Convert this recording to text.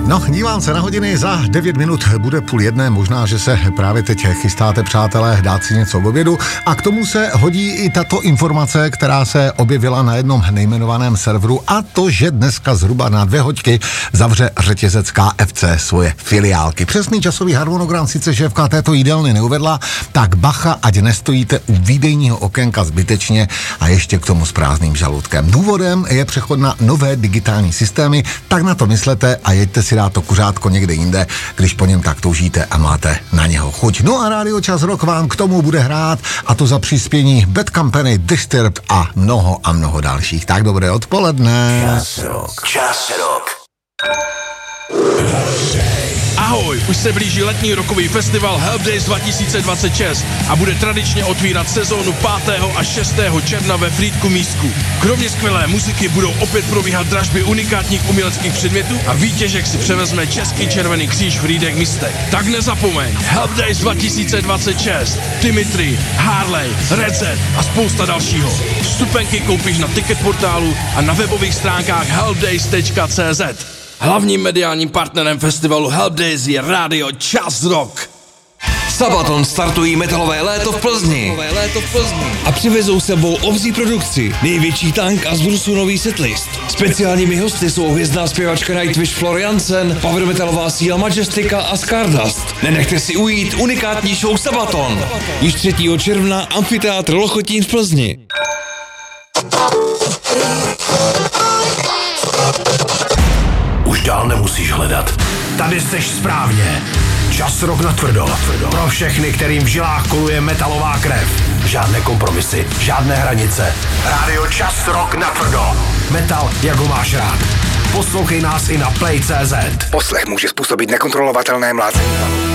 No, dívám se na hodiny, za 9 minut bude 12:30, možná, že se právě teď chystáte, přátelé, dát si něco k obědu a k tomu se hodí i tato informace, která se objevila na jednom nejmenovaném serveru, a to, že dneska zhruba na 2 hodiny zavře řetězec KFC svoje filiálky. Přesný časový harmonogram sice šéfka této jídelny neuvedla, tak bacha, ať nestojíte u výdejního okénka zbytečně a ještě k tomu s prázdným žaludkem. Důvodem je přechod na nové digitální systémy, tak na to myslete a jeďte si dát to kuřátko někde jinde, když po něm tak toužíte a máte na něho chuť. No a Rádio Čas Rock vám k tomu bude hrát, a to za přispění Bad Company, Disturbed a mnoho dalších. Tak dobré odpoledne. Čas Rock. Čas Rock. Ahoj, už se blíží letní rockový festival Help Days 2026 a bude tradičně otvírat sezónu 5. a 6. června ve Frýdku Místku. Kromě skvělé muziky budou opět probíhat dražby unikátních uměleckých předmětů a výtěžek si převezme Český Červený kříž Frýdek Místek. Tak nezapomeň, Help Days 2026, Dimitri, Harley, Redzet a spousta dalšího. Vstupenky koupíš na ticket portálu a na webových stránkách helpdays.cz. Hlavním mediálním partnerem festivalu Help Days je Rádio Čas Rock. Sabaton startují metalové léto v Plzni. A přivezou sebou obří produkci, největší tank a z Brusu nový setlist. Speciálními hosty jsou hvězdná zpěvačka Nightwish Floriansen, power metalová síla Majestika a Stardust. Nenechte si ujít unikátní show Sabaton. Již 3. června Amfiteátr Lochotín v Plzni. Už dál nemusíš hledat. Tady seš správně. Čas Rock natvrdo. Pro všechny, kterým v žilách koluje metalová krev. Žádné kompromisy, žádné hranice. Rádio Čas Rock natvrdo. Metal, jak ho máš rád. Poslouchej nás i na Play.cz. Poslech může způsobit nekontrolovatelné mlácení.